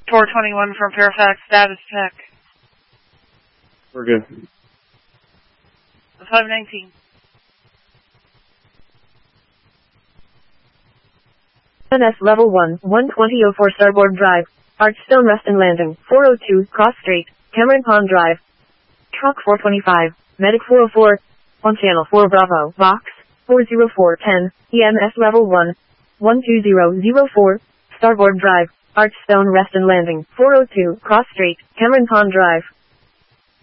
421 from Fairfax, status check. We're good. 519. NS Level 1, 12004 Starboard Drive, Archstone Rest and Landing, 402, Cross Strait, Cameron Pond Drive. Truck 425, Medic 404, on Channel 4 Bravo, Box 40410, EMS Level 1, 12004, Starboard Drive, Archstone Rest and Landing, 402, Cross Strait, Cameron Pond Drive.